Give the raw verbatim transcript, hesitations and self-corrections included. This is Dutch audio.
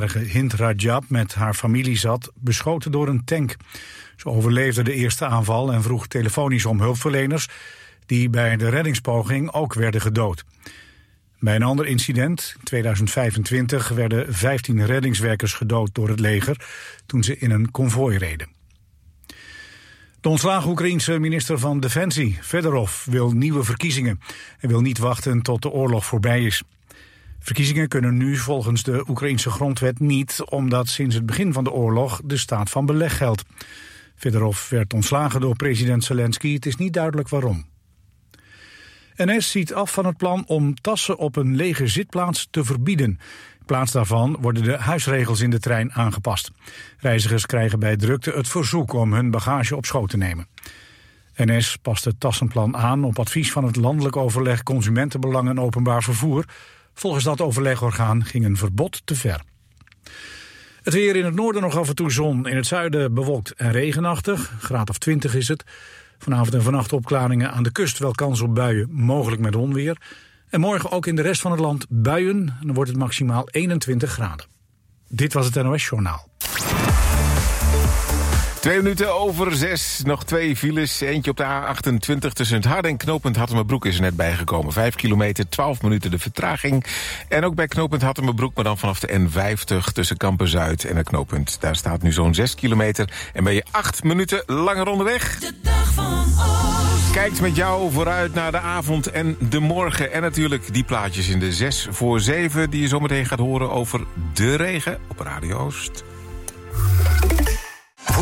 vijfendertigjarige Hind Rajab met haar familie zat, beschoten door een tank. Ze overleefde de eerste aanval en vroeg telefonisch om hulpverleners, die bij de reddingspoging ook werden gedood. Bij een ander incident, in tweeduizend vijfentwintig, werden vijftien reddingswerkers gedood door het leger toen ze in een konvooi reden. De ontslagen Oekraïense minister van Defensie, Fedorov, wil nieuwe verkiezingen. Hij wil niet wachten tot de oorlog voorbij is. Verkiezingen kunnen nu volgens de Oekraïense grondwet niet, omdat sinds het begin van de oorlog de staat van beleg geldt. Fedorov werd ontslagen door president Zelensky. Het is niet duidelijk waarom. N S ziet af van het plan om tassen op een lege zitplaats te verbieden. In plaats daarvan worden de huisregels in de trein aangepast. Reizigers krijgen bij drukte het verzoek om hun bagage op schoot te nemen. N S past het tassenplan aan op advies van het Landelijk Overleg Consumentenbelang en Openbaar Vervoer. Volgens dat overlegorgaan ging een verbod te ver. Het weer in het noorden nog af en toe zon, in het zuiden bewolkt en regenachtig. Graad of twintig is het. Vanavond en vannacht opklaringen aan de kust, wel kans op buien, mogelijk met onweer. En morgen ook in de rest van het land buien, en dan wordt het maximaal eenentwintig graden. Dit was het N O S-journaal. Twee minuten over zes, nog twee files. Eentje op de A achtentwintig tussen het Harde en knooppunt Hattemerbroek is er net bijgekomen. Vijf kilometer, twaalf minuten de vertraging. En ook bij knooppunt Hattemerbroek, maar dan vanaf de N vijftig tussen Kampen-Zuid en het knooppunt. Daar staat nu zo'n zes kilometer en ben je acht minuten langer onderweg. De dag van Oost. Kijkt met jou vooruit naar de avond en de morgen. En natuurlijk die plaatjes in de zes voor zeven die je zometeen gaat horen over de regen op Radio Oost.